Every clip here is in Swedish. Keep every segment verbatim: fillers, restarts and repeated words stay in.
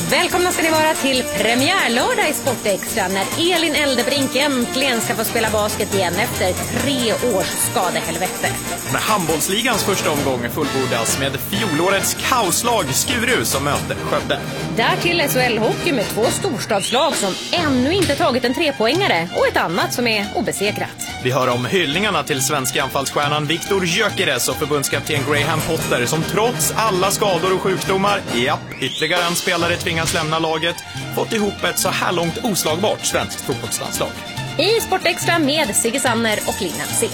Välkomna ska ni vara till premiärlördag i Sportextra när Elin Eldebrink äntligen ska få spela basket igen efter tre års skadehelvete. När handbollsligans första omgång fullbordas med fjolårets kaoslag Skuru som möter Skövde. Därtill S H L-hockey med två storstadslag som ännu inte tagit en trepoängare och ett annat som är obesegrat. Vi hör om hyllningarna till svenska anfallsstjärnan Viktor Gyökeres och förbundskapten Graham Potter som trots alla skador och sjukdomar, japp, ytterligare en spelare tvingas lämna laget, fått ihop ett så här långt oslagbart svenskt fotbollslandslag. I Sportextra med Sigge Sanner och Lina C.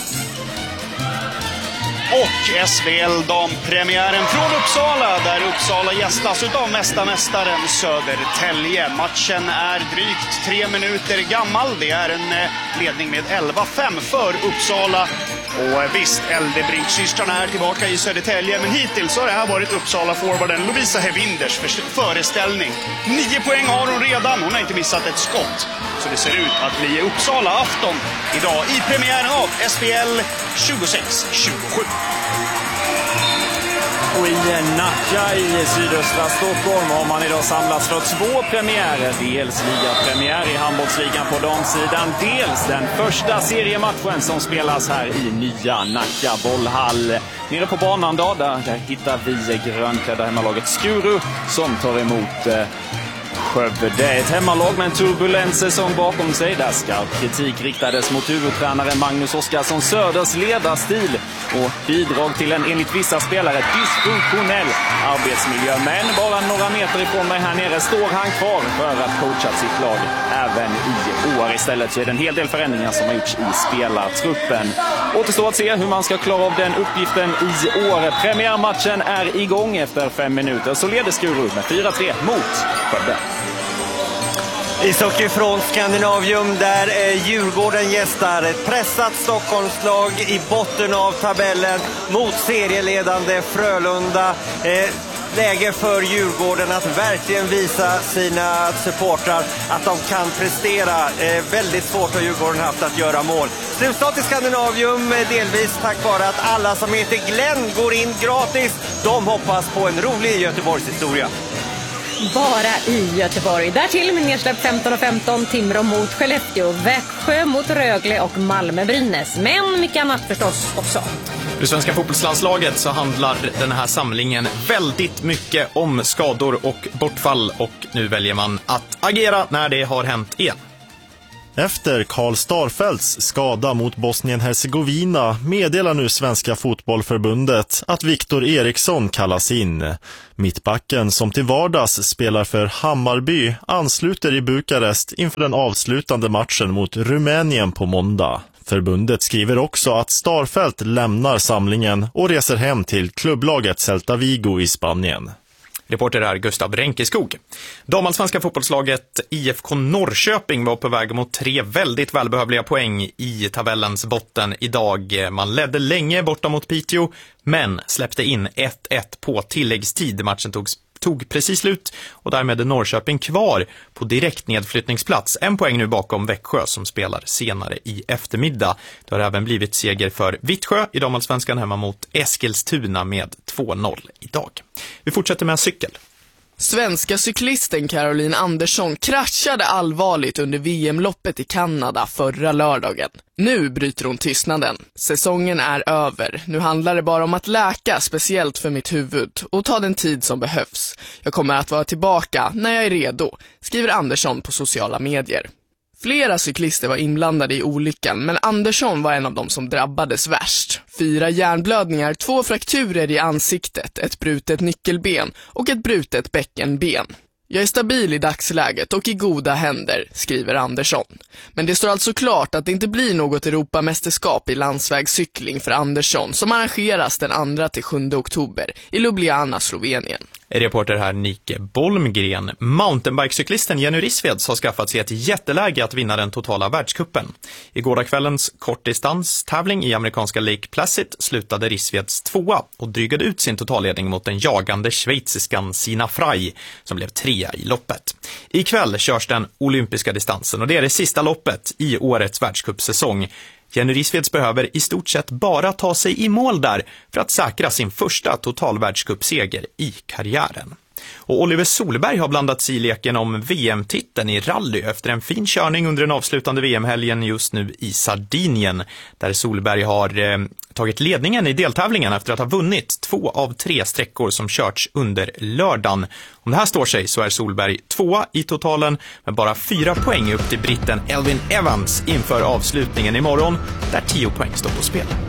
Och S V L-dampremiären från Uppsala, där Uppsala gästas utav mästarmästaren Södertälje. Matchen är drygt tre minuter gammal. Det är en ledning med elva fem för Uppsala. Och visst, Eldebrink-systrarna är tillbaka i Södertälje, men hittills har det här varit Uppsala-forwarden Lovisa Hevinders föreställning. Nio poäng har hon redan, hon har inte missat ett skott. Så det ser ut att bli Uppsala-afton idag i premiären av S V L tjugosex tjugosju. Och i Nacka i sydöstra Stockholm har man idag samlats för två premiärer. Dels ligapremiär i handbollsligan på damsidan, dels den första seriematchen som spelas här i nya Nacka bollhall. Nere på banan då, där, där hittar vi grönklädda hemmalaget Skuru som tar emot eh, Skövde. Det är ett hemmalag med en turbulent säsong bakom sig där skarp kritik riktades mot huvudtränaren Magnus Oskarsson Söders ledarstil och bidrag till en enligt vissa spelare dysfunktionell arbetsmiljö. Men bara några meter ifrån mig här nere står han kvar för att coacha sitt lag även i år. Istället så är det en hel del förändringar som har gjorts i spelartruppen. Återstår att se hur man ska klara av den uppgiften i år. Premiärmatchen är igång efter fem minuter, så leder Skuru med fyra tre mot Skövde. Ishockey från Skandinavium där eh, Djurgården gästar ett pressat Stockholmslag i botten av tabellen mot serieledande Frölunda. Eh, läge för Djurgården att verkligen visa sina supportrar att de kan prestera. Eh, väldigt svårt har Djurgården haft att göra mål. Slutstart i Skandinavium eh, delvis tack vare att alla som heter Glenn går in gratis. De hoppas på en rolig Göteborgshistoria. Bara i Göteborg. Därtill med nedsläpp femton och femton, Timrå mot Skellefteå, Växjö mot Rögle och Malmö-Brynäs. Men mycket annat förstås också. För svenska fotbollslandslaget så handlar den här samlingen väldigt mycket om skador och bortfall. Och nu väljer man att agera när det har hänt igen. Efter Karl Starfelts skada mot Bosnien-Hercegovina meddelar nu Svenska fotbollförbundet att Viktor Eriksson kallas in. Mittbacken som till vardags spelar för Hammarby ansluter i Bukarest inför den avslutande matchen mot Rumänien på måndag. Förbundet skriver också att Starfelt lämnar samlingen och reser hem till klubblaget Celta Vigo i Spanien. Reporter är Gustav Ränkeskog. Damallsvenska fotbollslaget I F K Norrköping var på väg mot tre väldigt välbehövliga poäng i tabellens botten idag. Man ledde länge borta mot Piteå men släppte in ett ett på tilläggstid. Matchen tog, tog precis slut och därmed är Norrköping kvar på direkt nedflyttningsplats. En poäng nu bakom Växjö som spelar senare i eftermiddag. Det har även blivit seger för Vittsjö i damallsvenskan hemma mot Eskilstuna med två noll idag. Vi fortsätter med cykel. Svenska cyklisten Caroline Andersson kraschade allvarligt under V M-loppet i Kanada förra lördagen. Nu bryter hon tystnaden. Säsongen är över. Nu handlar det bara om att läka, speciellt för mitt huvud, och ta den tid som behövs. Jag kommer att vara tillbaka när jag är redo, skriver Andersson på sociala medier. Flera cyklister var inblandade i olyckan, men Andersson var en av dem som drabbades värst. Fyra hjärnblödningar, två frakturer i ansiktet, ett brutet nyckelben och ett brutet bäckenben. Jag är stabil i dagsläget och i goda händer, skriver Andersson. Men det står alltså klart att det inte blir något Europamästerskap i landsvägscykling för Andersson som arrangeras den andra till sjunde oktober i Ljubljana, Slovenien. Reporter här Nike Bolmgren. Mountainbikecyklisten Jenny Rissveds har skaffat sig ett jätteläge att vinna den totala världskuppen. I gårdagskvällens kortdistanstävling i amerikanska Lake Placid slutade Rissveds tvåa och drygade ut sin totalledning mot den jagande schweiziskan Sina Frey som blev trea i loppet. Ikväll körs den olympiska distansen och det är det sista loppet i årets världscupsäsong. Jenny Rissveds behöver i stort sett bara ta sig i mål där för att säkra sin första totalvärldscupseger i karriären. Och Oliver Solberg har blandat sig i leken om V M-titeln i rally efter en fin körning under den avslutande V M-helgen just nu i Sardinien, där Solberg har eh, tagit ledningen i deltävlingen efter att ha vunnit två av tre sträckor som körts under lördagen. Om det här står sig så är Solberg tvåa i totalen med bara fyra poäng upp till britten Elfyn Evans inför avslutningen imorgon, där tio poäng står på spel.